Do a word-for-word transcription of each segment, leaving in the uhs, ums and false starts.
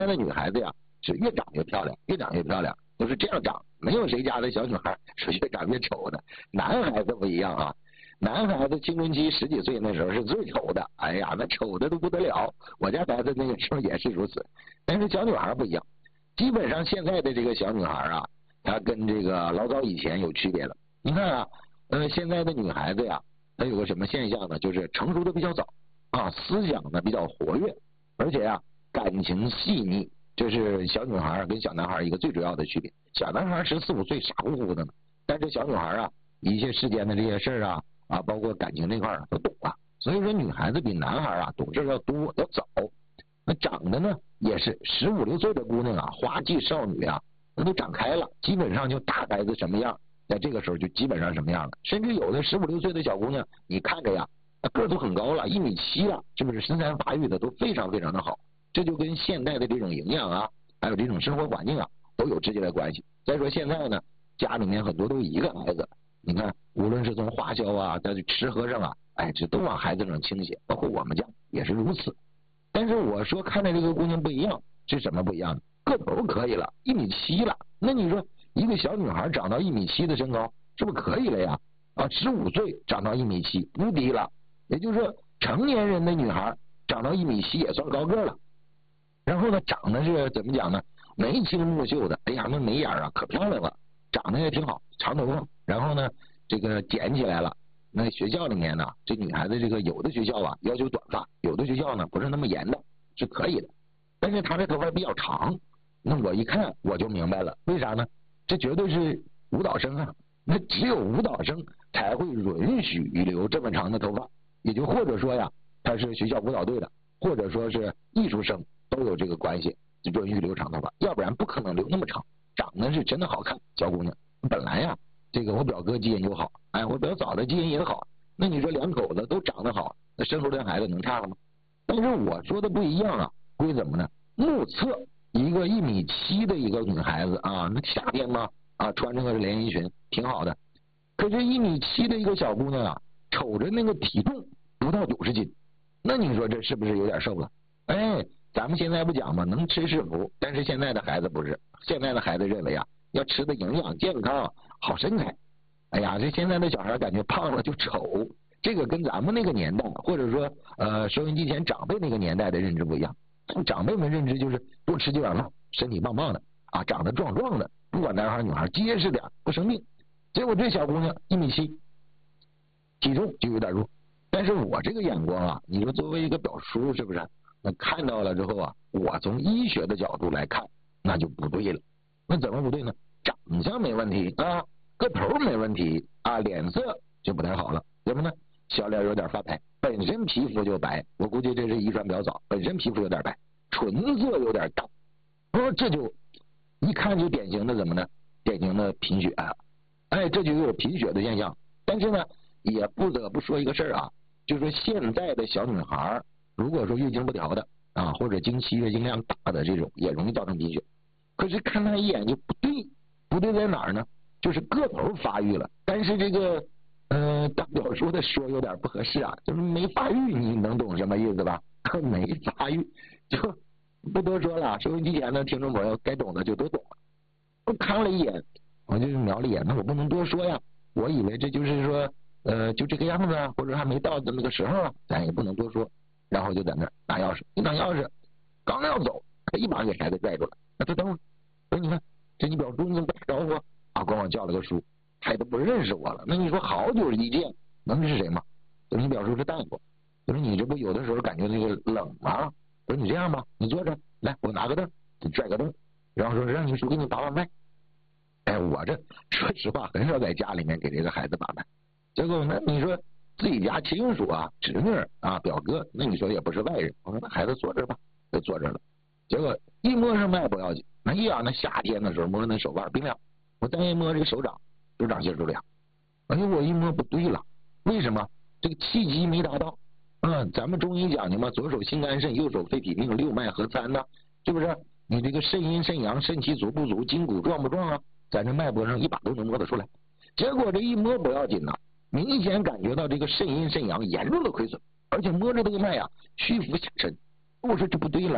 在的女孩子呀是越长越漂亮，越长越漂亮，都是这样长，没有谁家的小女孩是越长越丑的。男孩子不一样啊，男孩子青春期十几岁那时候是最丑的，哎呀，那丑的都不得了。我家孩子那个时候也是如此，但是小女孩不一样，基本上现在的这个小女孩啊，她跟这个老早以前有区别了。你看啊，呃，现在的女孩子呀，她有个什么现象呢？就是成熟的比较早啊，思想呢比较活跃，而且呀、啊、感情细腻。这是小女孩跟小男孩一个最主要的区别。小男孩十四五岁傻乎乎的呢，但是小女孩啊，一些世间的这些事儿啊啊，包括感情这块儿都懂啊。所以说，女孩子比男孩啊懂事要多要早。那长得呢也是十五六岁的姑娘啊，花季少女啊，那都长开了，基本上就大孩子什么样，在这个时候就基本上什么样了。甚至有的十五六岁的小姑娘，你看着呀，个儿都很高了，一米七了，是不是身材发育的都非常非常的好？这就跟现代的这种营养啊，还有这种生活环境啊，都有直接的关系。再说现在呢，家里面很多都一个孩子，你看，无论是从花销啊，在吃喝上啊，哎，这都往孩子上倾斜，包括我们家也是如此。但是我说看待这个姑娘不一样，是什么不一样？个头可以了，一米七了，那你说一个小女孩长到一米七的身高，是不是可以了呀？啊，十五岁长到一米七，不低了。也就是说，成年人的女孩长到一米七也算高个了。然后呢，长得是怎么讲呢？眉清目秀的，哎呀，那眉眼啊可漂亮了，长得也挺好，长头发，然后呢，这个剪起来了。那学校里面呢，这女孩子这个有的学校啊要求短发，有的学校呢不是那么严的，是可以的。但是她这头发比较长，那我一看我就明白了，为啥呢？这绝对是舞蹈生啊，那只有舞蹈生才会允许留这么长的头发，也就或者说呀，他是学校舞蹈队的，或者说是艺术生。都有这个关系，就允许留长头发，要不然不可能留那么长。长得是真的好看，小姑娘本来呀，这个我表哥基因就好，哎，我表嫂的基因也好，那你说两口子都长得好，那生出来孩子能差了吗？但是我说的不一样啊，归怎么呢？目测一个一米七的一个女孩子啊，那夏天嘛啊，穿这个连衣裙挺好的，可是一米七的一个小姑娘啊，瞅着那个体重不到九十斤，那你说这是不是有点瘦了？哎。咱们现在不讲嘛，能吃是福，但是现在的孩子不是，现在的孩子认为啊，要吃的营养、健康、好身材。哎呀，这现在的小孩感觉胖了就丑，这个跟咱们那个年代，或者说呃收音机前长辈那个年代的认知不一样。长辈们认知就是多吃几碗饭，身体棒棒的啊，长得壮壮的，不管男孩女孩，结实点，不生病。结果这小姑娘一米七，体重就有点弱。但是我这个眼光啊，你说作为一个表叔，是不是？那看到了之后啊，我从医学的角度来看，那就不对了。那怎么不对呢？长相没问题啊，个头没问题啊，脸色就不太好了。怎么呢？小脸有点发白，本身皮肤就白，我估计这是遗传比较早，本身皮肤有点白，唇色有点淡。哦，这就一看就典型的怎么呢？典型的贫血啊，哎，这就有贫血的现象。但是呢，也不得不说一个事儿啊，就是说现在的小女孩。如果说月经不调的啊，或者经期月经量大的这种，也容易造成贫血。可是看他一眼就不对，不对在哪儿呢？就是个头发育了，但是这个呃，大表叔的说有点不合适啊，就是没发育，你能懂什么意思吧？没发育，就不多说了。收音机前的听众朋友该懂的就都懂了。我看了一眼，我就瞄了一眼，那我不能多说呀。我以为这就是说呃，就这个样子啊，或者还没到这么个时候啊，咱也不能多说。然后就在那儿拿钥匙，一拿钥匙，刚要走，他一把给孩子拽住了。那他等会儿，说你看，这你表叔你怎么不打招呼啊？管我叫了个叔，他都不认识我了。那你说好久一见，能是谁吗？我说你表叔是大夫。我说你这不有的时候感觉那个冷吗？我说你这样吧，你坐着，来，我拿个凳，你拽个凳，然后说让你叔给你把把脉。哎，我这说实话很少在家里面给这个孩子把脉，结果呢，你说。自己家亲属啊，侄女啊，表哥，那你说也不是外人。我说那孩子坐这吧，就坐这了。结果一摸上脉不要紧，哎呀，那夏天的时候摸那手腕冰凉，我再一摸这个手掌，手掌心都凉。哎呦，我一摸不对了，为什么？这个气机没达到。嗯，咱们中医讲究嘛，左手心肝肾，右手肺脾命，六脉合参呢，是不是？你这个肾阴肾阳，肾气足不足，筋骨壮不壮啊？在这脉搏上一把都能摸得出来。结果这一摸不要紧呐。明显感觉到这个肾阴肾阳严重的亏损，而且摸着这个脉啊，虚浮下沉。我说这不对了，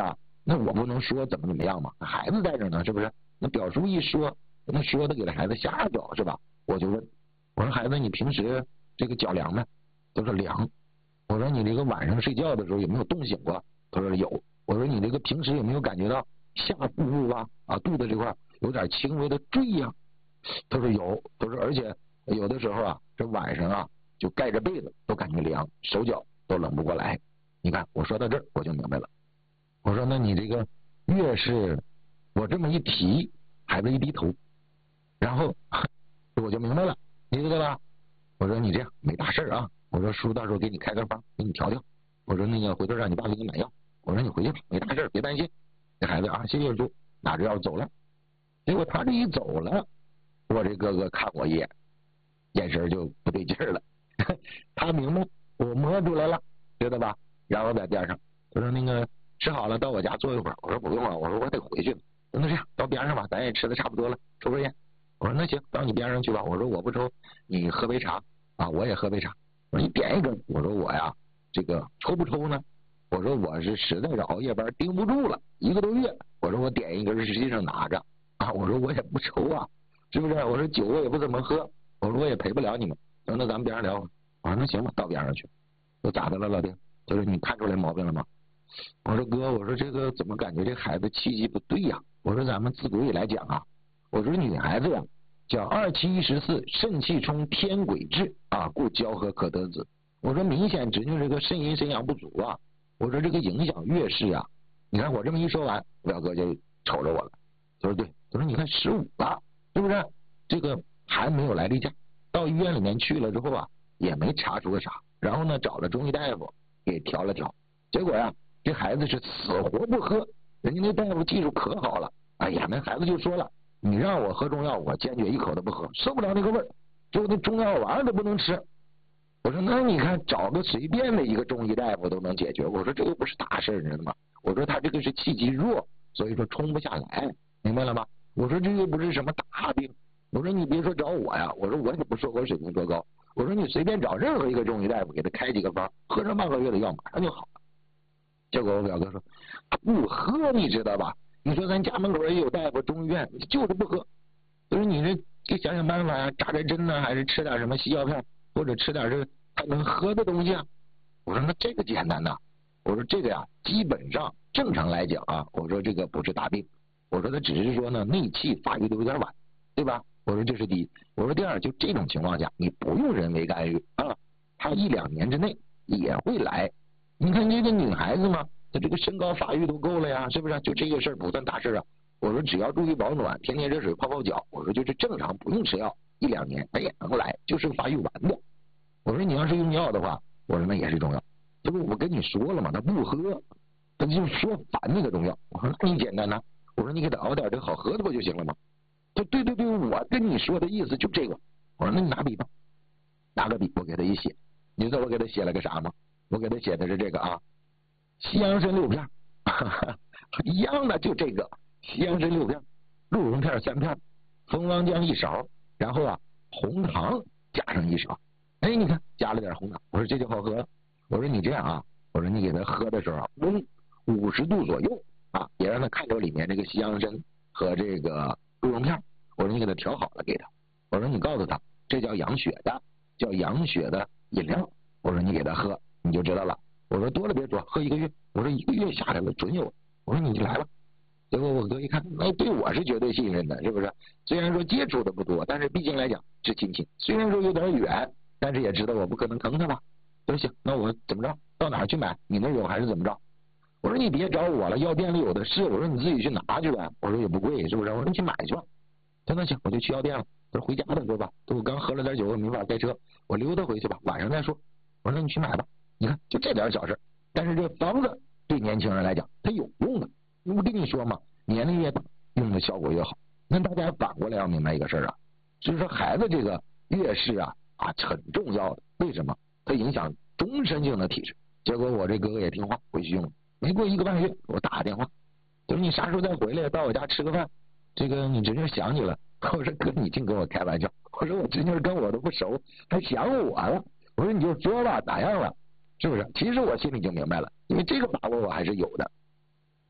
那我不能说怎么怎么样嘛，孩子在这呢，是不是？那表叔一说，那说的给这孩子吓着，是吧？我就问，我说孩子，你平时这个脚凉没？他说凉。我说你这个晚上睡觉的时候有没有冻醒过？他说有。我说你这个平时有没有感觉到下腹部啊啊肚子这块有点轻微的坠呀、啊？他说有。他说而且有的时候啊，这晚上啊就盖着被子都感觉凉，手脚都冷不过来。你看，我说到这儿我就明白了。我说那你这个越是我这么一提，孩子一低头，然后我就明白了，你知道吧？我说你这样没大事啊。我说叔到时候给你开个方，给你调调。我说那个回头让你爸给你买药。我说你回去吧，没大事，别担心。这孩子啊，谢谢叔，拿着药走了。结果他这一走了，我这哥哥看我一眼，眼神就不对劲儿了。他明白我摸出来了，知道吧？然后在边上，他说那个吃好了到我家坐一会儿。我说不用了，我说我得回去。那这样到边上吧，咱也吃的差不多了，抽根烟。我说那行，到你边上去吧。我说我不抽，你喝杯茶啊，我也喝杯茶。我说你点一根。我说我呀，这个抽不抽呢？我说我是实在是熬夜班盯不住了，一个多月。我说我点一根实际上拿着啊，我说我也不抽啊，是不是？我说酒我也不怎么喝，我说我也陪不了你们。那那咱们边上聊。我说那行吧，到边上去。我咋的了老弟？他说你看出来毛病了吗？我说哥，我说这个怎么感觉这孩子气机不对呀、啊？我说咱们自古以来讲啊，我说女孩子呀叫二七一十四，肾气冲天癸至啊，故交合可得子。我说明显指定这个肾阴肾阳不足啊。我说这个影响月事啊。你看我这么一说完，我表哥就瞅着我了。他说对，他说你看十五了，是不是？这个还没有来例假，到医院里面去了之后啊，也没查出个啥。然后呢，找了中医大夫给调了调，结果呀、啊，这孩子是死活不喝。人家那大夫技术可好了，哎呀，那孩子就说了，你让我喝中药，我坚决一口都不喝，受不了那个味儿，就那中药丸都不能吃。我说那你看找个随便的一个中医大夫都能解决。我说这又不是大事，你知道吗？我说他这个是气机弱，所以说冲不下来，明白了吗？我说这又不是什么大病。我说你别说找我呀，我说我也不说我水平多高。我说你随便找任何一个中医大夫给他开几个方，喝上半个月的药马上就好了。结果我表哥说他不喝，你知道吧？你说咱家门口也有大夫，中医院就是不喝。他说你这给想想办法呀、啊，扎针针呢，还是吃点什么西药片，或者吃点这他能喝的东西啊？我说那这个简单呐。我说这个呀，基本上正常来讲啊，我说这个不是大病。我说他只是说呢内气发育的有点晚，对吧？我说这是第一。我说第二，就这种情况下，你不用人为干预啊，他一两年之内也会来。你看这个女孩子嘛，她这个身高发育都够了呀，是不是？就这个事儿不算大事啊。我说只要注意保暖，天天热水泡泡脚，我说就是正常，不用吃药，一两年他也能来，就是发育晚的。我说你要是用药的话，我说那也是中药。这不我跟你说了吗？他不喝，他就说烦那个中药。我说那你简单呐，我说你给他熬点这好喝的不就行了吗？他对对对，我跟你说的意思就这个。我说那你拿笔吧，拿个笔我给他一写。你知道我给他写了个啥吗？我给他写的是这个啊，西洋参六片，哈哈，一样的就这个西洋参六片，鹿茸片三片，蜂王浆一勺，然后啊红糖加上一勺。哎，你看加了点红糖，我说这就好喝了。我说你这样啊，我说你给他喝的时候啊，温五十度左右啊，也让他看着里面这个西洋参和这个鹿茸片。我说你给他调好了给他。我说你告诉他这叫养血的，叫养血的饮料。我说你给他喝你就知道了。我说多了别说，喝一个月。我说一个月下来了准有。我说你就来了。结果我哥一看，那对我是绝对信任的，是不是？虽然说接触的不多，但是毕竟来讲是亲戚，虽然说有点远，但是也知道我不可能坑他吧。说行，那我怎么着？到哪儿去买？你那有还是怎么着？我说你别找我了，药店里有的是。我说你自己去拿去呗。我说也不贵，是不是？我说你去买去吧。他那行，我就去药店了。他说回家的对吧？我刚喝了点酒，我没法开车，我溜达回去吧，晚上再说。我说那你去买吧。你看就这点小事，但是这方子对年轻人来讲它有用的。我跟你说嘛，年龄越大用的效果越好。那大家反过来要明白一个事儿啊，就是说孩子这个月事啊啊很重要的。为什么？它影响终身性的体质。结果我这哥哥也听话回去用了，没过一个半月给我打个电话，就是你啥时候再回来到我家吃个饭，这个你侄女想你了。我说哥你净跟我开玩笑，我说我侄女跟我都不熟还想我了。我说你就说吧咋样了，是不是？其实我心里就明白了，因为这个把握我还是有的。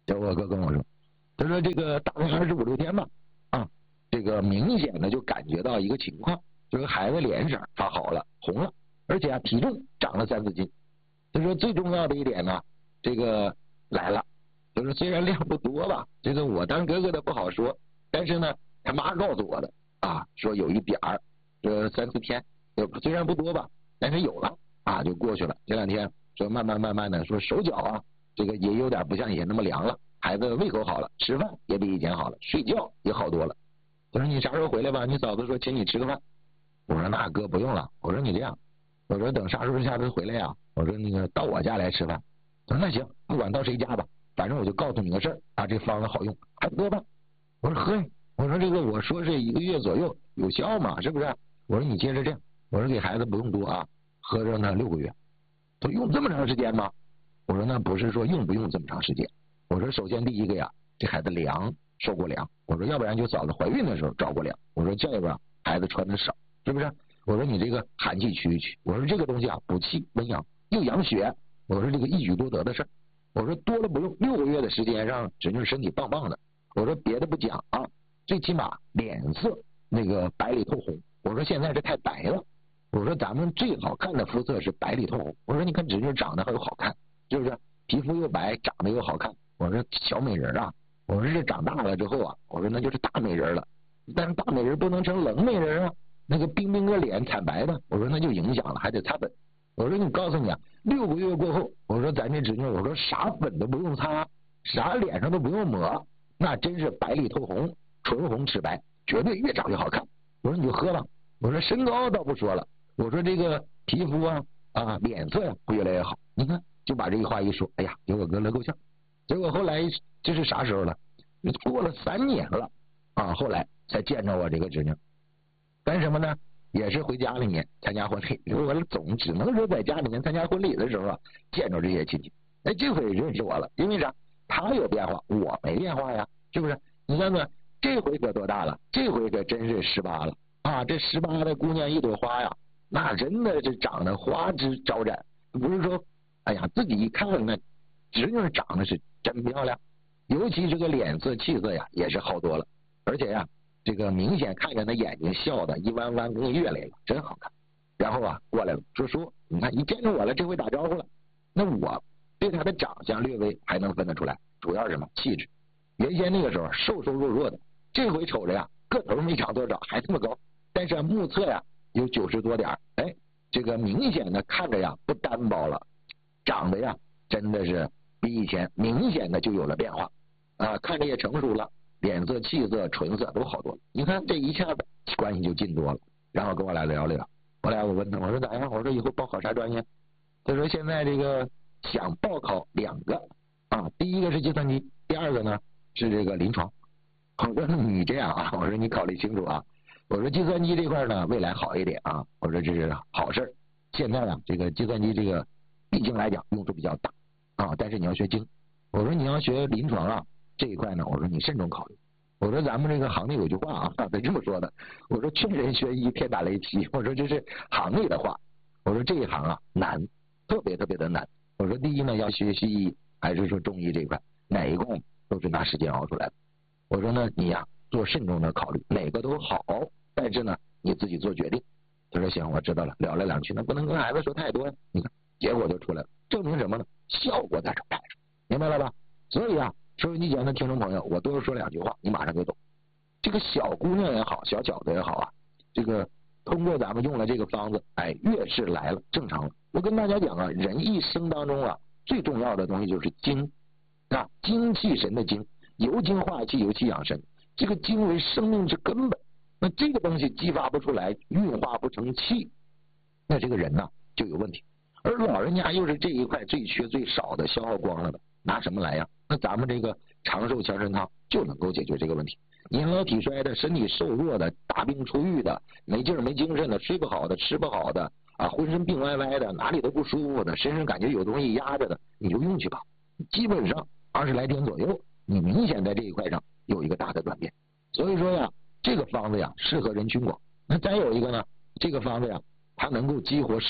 这我哥跟我说，他说这个大概二十五六天吧，啊，这个明显的就感觉到一个情况，就是孩子脸色发好了，红了，而且啊体重长了三四斤。他说最重要的一点呢，这个来了，就是虽然量不多吧，这个我当哥哥的不好说，但是呢，他妈告诉我的啊，说有一点儿，这三四天，虽然不多吧，但是有了啊，就过去了。这两天说慢慢慢慢的，说手脚啊，这个也有点不像以前那么凉了，孩子胃口好了，吃饭也比以前好了，睡觉也好多了。他说你啥时候回来吧？你嫂子说请你吃个饭。我说那哥不用了，我说你这样，我说等啥时候下次回来呀？我说那个到我家来吃饭。他说那行，不管到谁家吧，反正我就告诉你个事儿啊，这方子好用，还喝吧。我说喝，我说这个我说是一个月左右有效嘛，是不是？我说你接着这样，我说给孩子不用多啊，喝着呢六个月。他说用这么长时间吗？我说那不是说用不用这么长时间，我说首先第一个呀，这孩子凉，受过凉，我说要不然就嫂子怀孕的时候着过凉，我说这个孩子穿的少，是不是？我说你这个寒气驱一驱，我说这个东西啊补气温阳又养血，我说这个一举多得的事儿，我说多了不用，六个月的时间让侄女身体棒棒的，我说别的不讲啊，最起码脸色那个白里透红，我说现在这太白了，我说咱们最好看的肤色是白里透红，我说你看侄女长得很好看，是不是？皮肤又白，长得又好看，我说小美人啊，我说这长大了之后啊，我说那就是大美人了，但是大美人不能成冷美人啊，那个冰冰个脸惨白的，我说那就影响了，还得擦粉。我说你告诉你啊，六个月过后，我说咱这侄女，我说啥粉都不用擦，啥脸上都不用抹，那真是白里透红，唇红齿白，绝对越长越好看。我说你就喝吧，我说身高倒不说了，我说这个皮肤啊啊脸色呀、啊、会越来越好。你看就把这一话一说，哎呀，给我哥乐够呛。结果后来这是啥时候了？过了三年了啊，后来才见着我这个侄女。干什么呢？也是回家里面参加婚礼，我总只能说在家里面参加婚礼的时候啊，见着这些亲戚。哎，这回认识我了，因为啥？他有变化，我没变化呀，是不是？你看看这回可多大了？这回可真是十八了啊！这十八的姑娘一朵花呀，那真的是长得花枝招展，不是说哎呀自己一看那侄女长得是真漂亮，尤其这个脸色气色呀也是好多了，而且呀。这个明显看着那眼睛笑的一弯弯跟月来了，真好看。然后啊过来了，说叔，你看一见着我了，这回打招呼了。那我对他的长相略微还能分得出来，主要是什么？气质。原先那个时候瘦瘦弱弱的，这回瞅着呀个头没长多少，还这么高，但是啊目测呀有九十多点，哎，这个明显的看着呀不单薄了，长得呀真的是比以前明显的就有了变化啊，看着也成熟了。脸色、气色、唇色都好多了，你看这一下子关系就近多了。然后跟我俩聊聊，后来我问他，我说咋样？我说以后报考啥专业？他说现在这个想报考两个啊，第一个是计算机，第二个呢是这个临床。我说你这样啊，我说你考虑清楚啊。我说计算机这块呢未来好一点啊，我说这是好事。现在啊这个计算机这个毕竟来讲用处比较大啊，但是你要学精。我说你要学临床啊。这一块呢，我说你慎重考虑。我说咱们这个行内有句话啊，得这么说的。我说劝人学医，天打雷劈。我说这是行内的话。我说这一行啊难，特别特别的难。我说第一呢，要学西医还是说中医这一块，哪一块都是拿时间熬出来的。我说呢，你呀、啊、做慎重的考虑，哪个都好，但是呢你自己做决定。他说行，我知道了。聊来两句，那不能跟孩子说太多呀。你看结果就出来了，证明什么呢？效果在这摆着，明白了吧？所以啊。收音机前的听众朋友，我多说两句话，你马上就懂。这个小姑娘也好，小小子也好啊，这个通过咱们用了这个方子，哎，月事来了，正常了。我跟大家讲啊，人一生当中啊，最重要的东西就是精啊，精气神的精，由精化气，由气养神。这个精为生命之根本，那这个东西激发不出来，运化不成气，那这个人呢就有问题。而老人家又是这一块最缺最少的，消耗光了的。拿什么来呀？那咱们这个长寿强身汤就能够解决这个问题。年老体衰的、身体瘦弱的、大病初愈的、没劲儿没精神的、睡不好的、吃不好的啊，浑身病歪歪的、哪里都不舒服的、身上感觉有东西压着的，你就用去吧。基本上二十来天左右，你明显在这一块上有一个大的转变。所以说呀，这个方子呀适合人群广。那再有一个呢，这个方子呀，它能够激活